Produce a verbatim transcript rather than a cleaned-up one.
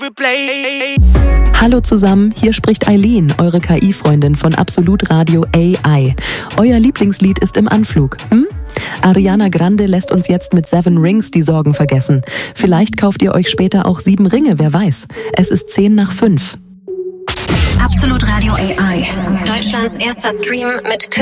Hallo zusammen, hier spricht Eileen, eure K I-Freundin von Absolut Radio A I. Euer Lieblingslied ist im Anflug, hm? Ariana Grande lässt uns jetzt mit Seven Rings die Sorgen vergessen. Vielleicht kauft ihr euch später auch sieben Ringe, wer weiß. Es ist zehn nach fünf. Absolut Radio A I, Deutschlands erster Stream mit